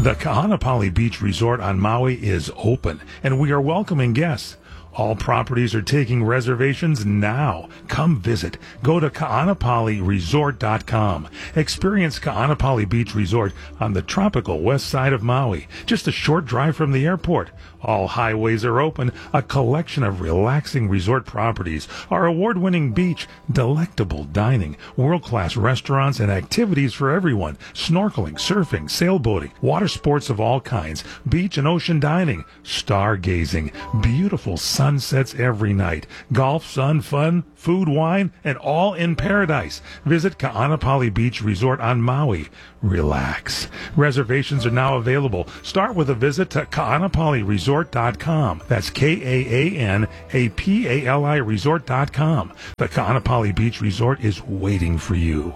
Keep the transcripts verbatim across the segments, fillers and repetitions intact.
The Ka'anapali Beach Resort on Maui is open, and we are welcoming guests. All properties are taking reservations now. Come visit. Go to Ka'anapali Resort dot com. Experience Ka'anapali Beach Resort on the tropical west side of Maui, just a short drive from the airport. All highways are open, a collection of relaxing resort properties, our award-winning beach, delectable dining, world-class restaurants, and activities for everyone, snorkeling, surfing, sailboating, water sports of all kinds, beach and ocean dining, stargazing, beautiful sunsets every night, golf, sun, fun, food, wine, and all in paradise. Visit Ka'anapali Beach Resort on Maui. Relax. Reservations are now available. Start with a visit to Ka'anapali Resort dot com. That's K A A N A P A L I Resort dot com. The Ka'anapali Beach Resort is waiting for you.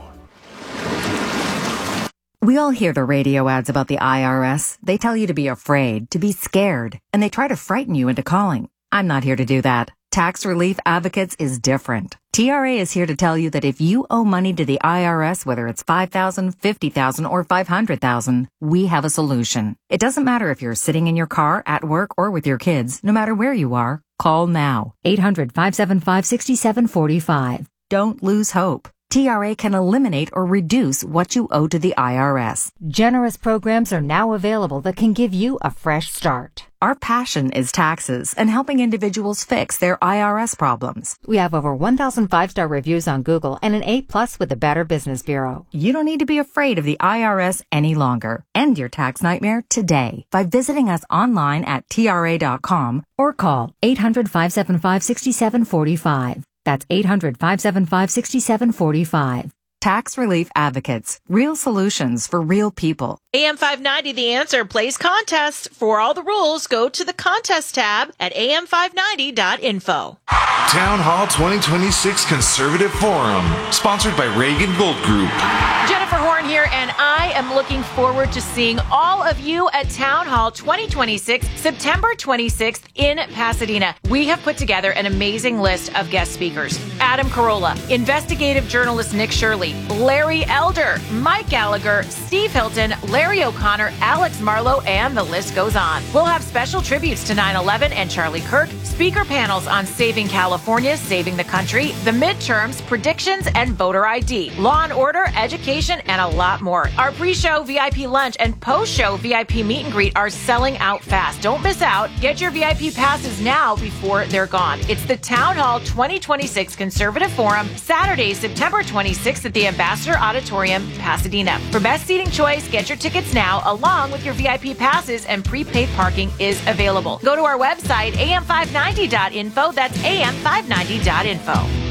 We all hear the radio ads about the I R S. They tell you to be afraid, to be scared, and they try to frighten you into calling. I'm not here to do that. Tax Relief Advocates is different. T R A is here to tell you that if you owe money to the I R S, whether it's five thousand dollars, fifty thousand dollars, or five hundred thousand dollars, we have a solution. It doesn't matter if you're sitting in your car, at work, or with your kids. No matter where you are, call now. eight hundred, five seven five, six seven four five. Don't lose hope. T R A can eliminate or reduce what you owe to the I R S. Generous programs are now available that can give you a fresh start. Our passion is taxes and helping individuals fix their I R S problems. We have over one thousand five-star reviews on Google and an A plus with the Better Business Bureau. You don't need to be afraid of the I R S any longer. End your tax nightmare today by visiting us online at T R A dot com or call eight hundred, five seven five, six seven four five. That's eight hundred, five seven five, six seven four five. Tax Relief Advocates. Real solutions for real people. A M five ninety, The Answer, plays contest. For all the rules, go to the contest tab at A M five ninety dot info. Town Hall twenty twenty-six Conservative Forum, sponsored by Reagan Gold Group. Jennifer Horn here, and I am looking forward to seeing all of you at Town Hall twenty twenty-six, September twenty-sixth in Pasadena. We have put together an amazing list of guest speakers. Adam Carolla, investigative journalist Nick Shirley, Larry Elder, Mike Gallagher, Steve Hilton, Larry O'Connor, Alex Marlowe, and the list goes on. We'll have special tributes to nine eleven and Charlie Kirk, speaker panels on saving California, saving the country, the midterms, predictions, and voter I D, law and order, education, and a lot more. Our pre-show V I P lunch and post-show V I P meet and greet are selling out fast. Don't miss out. Get your V I P passes now before they're gone. It's the Town Hall twenty twenty-six Conservative Forum, Saturday, September twenty-sixth at the Ambassador Auditorium, Pasadena. For best seating choice, get your tickets now, along with your V I P passes, and prepaid parking is available. Go to our website, A M five ninety dot info. That's A M five ninety dot info.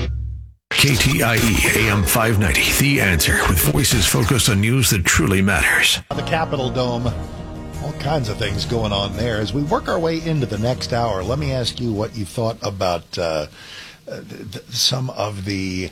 K T I E A M five ninety, The Answer, with voices focused on news that truly matters. The Capitol Dome, all kinds of things going on there. As we work our way into the next hour, let me ask you what you thought about uh, th- th- some of the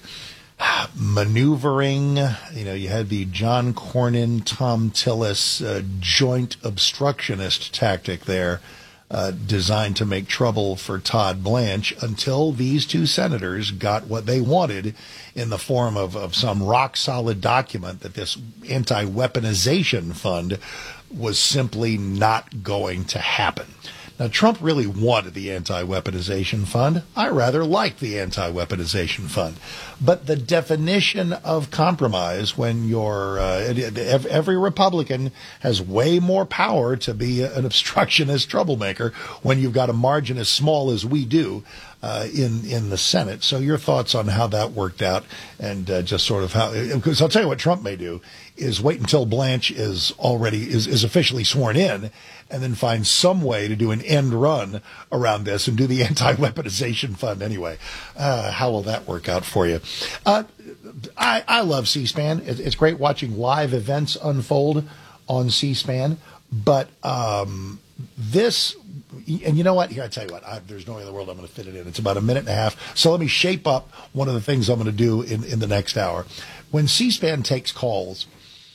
maneuvering. You know, you had the John Cornyn, Tom Tillis uh, joint obstructionist tactic there. Uh, designed to make trouble for Todd Blanche until these two senators got what they wanted in the form of, of some rock-solid document that this anti-weaponization fund was simply not going to happen. Now, Trump really wanted the anti-weaponization fund. I rather liked the anti-weaponization fund. But the definition of compromise, when you're uh, every Republican has way more power to be an obstructionist troublemaker when you've got a margin as small as we do uh, in in the Senate. So your thoughts on how that worked out, and uh, just sort of how, because I'll tell you what Trump may do is wait until Blanche is already is, is officially sworn in, and then find some way to do an end run around this and do the anti-weaponization fund anyway. Uh, how will that work out for you? Uh, I, I love C-SPAN. It, it's great watching live events unfold on C-SPAN. But um, this, and you know what? Here, I tell you what, I, there's no way in the world I'm going to fit it in. It's about a minute and a half. So let me shape up one of the things I'm going to do in, in the next hour. When C-SPAN takes calls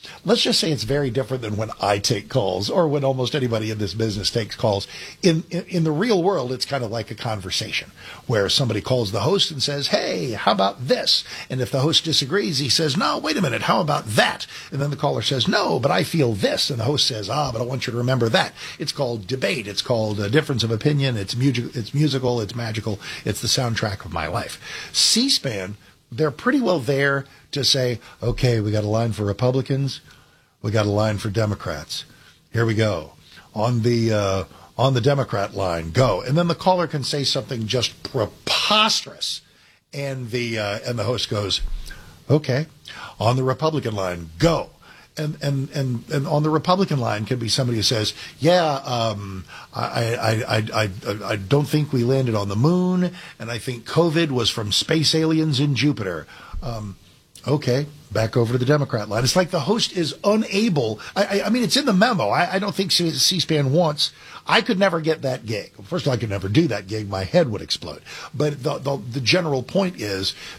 let's just say it's very different than when I take calls or when almost anybody in this business takes calls. In, in, in the real world, it's kind of like a conversation where somebody calls the host and says, hey, how about this? And if the host disagrees, he says, no, wait a minute, how about that? And then the caller says, no, but I feel this. And the host says, ah, but I want you to remember that. It's called debate. It's called a difference of opinion. It's, mu- it's musical. It's magical. It's the soundtrack of my life. C-SPAN, they're pretty well there to say, okay, we got a line for Republicans. We got a line for Democrats. Here we go. On the uh, on the Democrat line, go. And then the caller can say something just preposterous. And the uh, and the host goes, okay. On the Republican line, go. And, and and and on the Republican line can be somebody who says, yeah, um, I, I, I, I, I don't think we landed on the moon, and I think COVID was from space aliens in Jupiter. Um, okay, back over to the Democrat line. It's like the host is unable. I, I, I mean, it's in the memo. I, I don't think C-SPAN wants. I could never get that gig. First of all, I could never do that gig. My head would explode. But the, the, the general point is